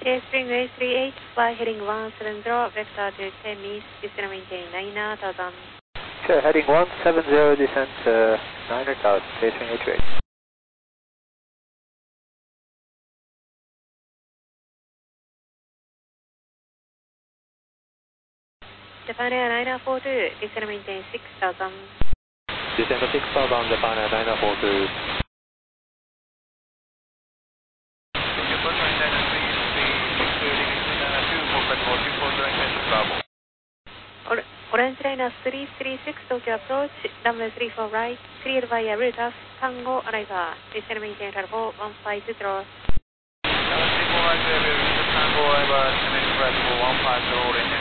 Springway 38, fly heading 170, vector to Temis, descend maintain 9000. Sure, heading 170, descent 9000, Springway 38. Japan Air 942, descend maintain 6000. Descend 6000, Japan Air 942. Japan Air 936, Orange Liner 336, Tokyo approach, runway 34 right, cleared via route of Tango arrival, descend maintain level 150. Tango arrival, descend maintain level 150,